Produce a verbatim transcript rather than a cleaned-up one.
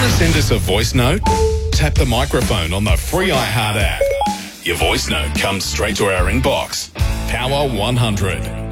to send us a voice note? Tap the microphone on the free iHeart app. Your voice note comes straight to our inbox. Power one hundred.